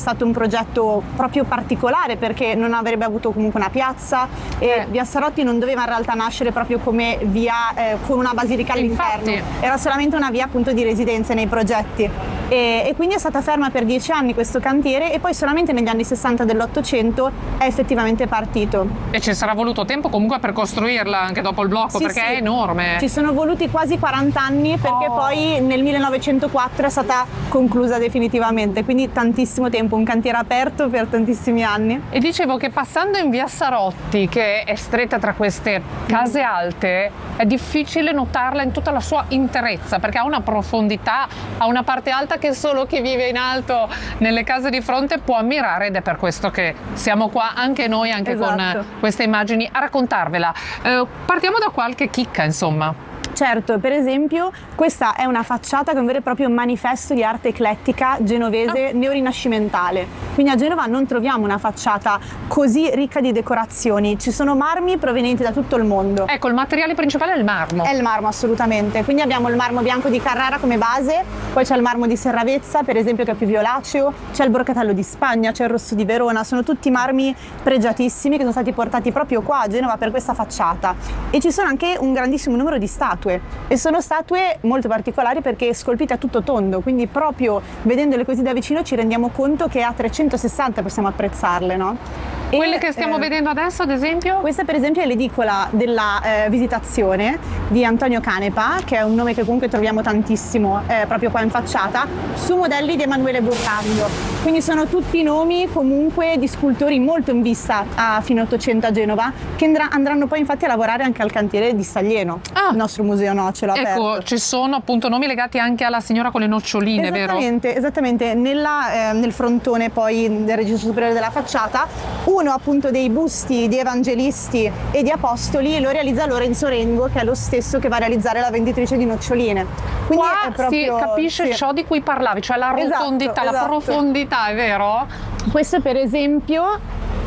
stato un progetto proprio particolare, perché non avrebbe avuto comunque una piazza e via Sarotti non doveva in realtà nascere proprio come via con una basilica all'interno, era solamente una via appunto di residenze nei progetti, e quindi è stata ferma per 10 anni questo cantiere, e poi solamente negli anni 60 dell'800 è effettivamente partito. E ci sarà voluto tempo comunque per costruirla anche dopo il blocco, perché è enorme. Ci sono voluti quasi 40 anni, perché poi nel 1904 è stata conclusa definitivamente, quindi tantissimo tempo, un cantiere aperto per tantissimi anni. E dicevo che passando in via Sarotti, che è stretta tra queste case alte, è difficile notarla in tutta la sua interezza, perché ha una profondità, ha una parte alta che solo chi vive in alto nelle case di fronte può ammirare, ed è per questo che siamo qua anche noi, anche con queste immagini, a raccontarvela. Partiamo da qualche chicca, insomma. Certo, per esempio questa è una facciata che è un vero e proprio manifesto di arte eclettica genovese neorinascimentale. Quindi a Genova non troviamo una facciata così ricca di decorazioni, ci sono marmi provenienti da tutto il mondo. Ecco, il materiale principale è il marmo. È il marmo, assolutamente. Quindi abbiamo il marmo bianco di Carrara come base, poi c'è il marmo di Serravezza, per esempio, che è più violaceo, c'è il Broccatello di Spagna, c'è il rosso di Verona, sono tutti marmi pregiatissimi che sono stati portati proprio qua a Genova per questa facciata. E ci sono anche un grandissimo numero di statue, e sono statue molto particolari perché scolpite a tutto tondo, quindi proprio vedendole così da vicino ci rendiamo conto che a 360 possiamo apprezzarle, no? Quelle che stiamo vedendo adesso, ad esempio? Questa per esempio è l'edicola della Visitazione di Antonio Canepa, che è un nome che comunque troviamo tantissimo proprio qua in facciata, su modelli di Emanuele Burlando. Quindi sono tutti nomi comunque di scultori molto in vista a fine 800 a Genova, che andranno poi infatti a lavorare anche al cantiere di Staglieno, il nostro museo nocciolo aperto. Ecco, ci sono appunto nomi legati anche alla signora con le noccioline, vero? Esattamente, nel frontone poi del registro superiore della facciata, uno appunto dei busti di evangelisti e di apostoli lo realizza Lorenzo Rengo, che è lo stesso che va a realizzare la venditrice di noccioline. Quindi qua è proprio, si capisce ciò di cui parlavi, cioè la rotondità, la profondità, è vero? Questo per esempio,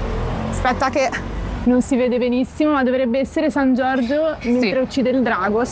aspetta che non si vede benissimo, ma dovrebbe essere San Giorgio mentre uccide il drago,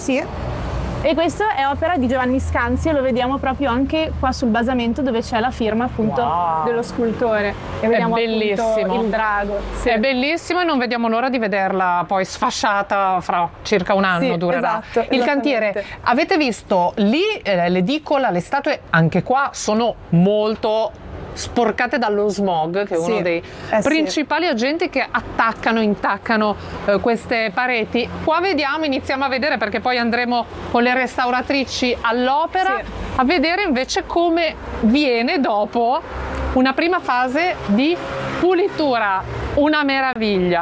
E questo è opera di Giovanni Scanzi, e lo vediamo proprio anche qua sul basamento dove c'è la firma appunto dello scultore. E vediamo appunto il drago. È bellissimo, e non vediamo l'ora di vederla poi sfasciata fra circa un anno, durerà. Il cantiere, avete visto lì l'edicola, le statue anche qua sono molto sporcate dallo smog, che è uno dei principali agenti che intaccano queste pareti. Qua iniziamo a vedere, perché poi andremo con le restauratrici all'opera a vedere invece come viene dopo una prima fase di pulitura. Una meraviglia,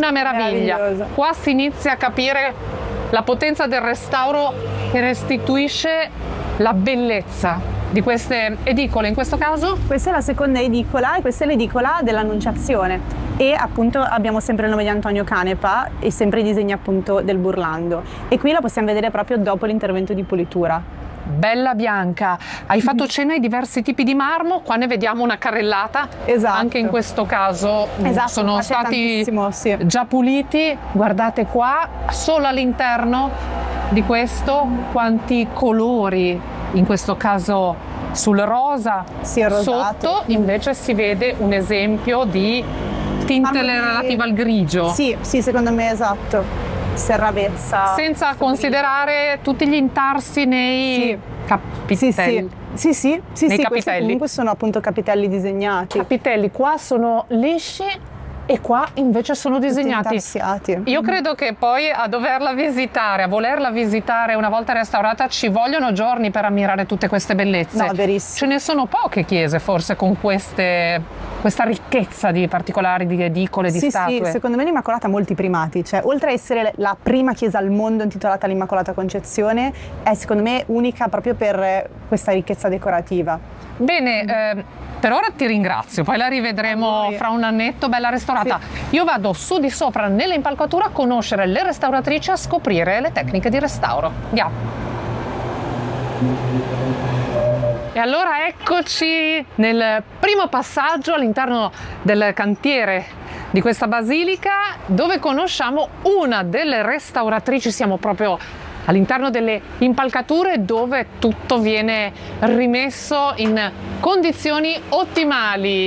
Qua si inizia a capire la potenza del restauro, che restituisce la bellezza di queste edicole. In questo caso questa è la seconda edicola, e questa è l'edicola dell'Annunciazione, e appunto abbiamo sempre il nome di Antonio Canepa e sempre i disegni appunto del Burlando, e qui la possiamo vedere proprio dopo l'intervento di pulitura. Bella bianca, hai fatto cenno ai diversi tipi di marmo, qua ne vediamo una carrellata, anche in questo caso sono stati già puliti. Guardate qua, solo all'interno di questo, quanti colori, in questo caso sul rosa, sotto invece si vede un esempio di tinte relative al grigio. Sì, secondo me Serravezza. Senza considerare tutti gli intarsi nei capitelli. Sì, capitelli. Comunque sono appunto capitelli disegnati. Capitelli qua sono lisci, e qua invece sono disegnati. Io credo che poi a volerla visitare una volta restaurata ci vogliono giorni per ammirare tutte queste bellezze. No, verissimo. Ce ne sono poche chiese forse con questa ricchezza di particolari, di edicole, di statue. Sì, secondo me l'Immacolata ha molti primati, cioè oltre a essere la prima chiesa al mondo intitolata all'Immacolata Concezione, è secondo me unica proprio per questa ricchezza decorativa. Bene, per ora ti ringrazio, poi la rivedremo fra un annetto bella restaurata. Io vado su di sopra nelle impalcature a conoscere le restauratrici, a scoprire le tecniche di restauro. Andiamo. E allora eccoci nel primo passaggio all'interno del cantiere di questa basilica, dove conosciamo una delle restauratrici. Siamo proprio all'interno delle impalcature, dove tutto viene rimesso in condizioni ottimali.